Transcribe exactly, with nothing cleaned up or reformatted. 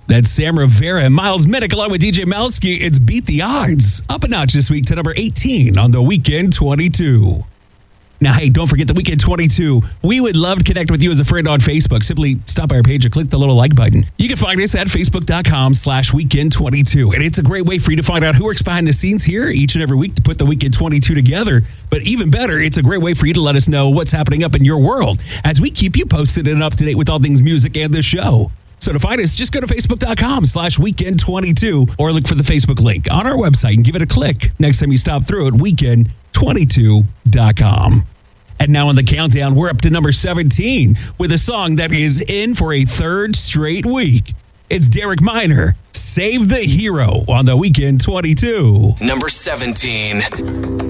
That's Sam Rivera and Miles Minnick along with D J Melski. It's Beat the Odds. Up a notch this week to number eighteen on the Weekend twenty-two. Now, hey, don't forget the Weekend twenty-two. We would love to connect with you as a friend on Facebook. Simply stop by our page and click the little like button. You can find us at facebook.com slash weekend 22. And it's a great way for you to find out who works behind the scenes here each and every week to put the Weekend twenty-two together. But even better, it's a great way for you to let us know what's happening up in your world as we keep you posted and up to date with all things music and the show. So to find us, just go to facebook.com slash weekend 22 or look for the Facebook link on our website and give it a click next time you stop through at weekend twenty-two dot com. And now on the countdown, we're up to number seventeen with a song that is in for a third straight week. It's Derek Minor, Save the Hero on the Weekend twenty-two. Number seventeen.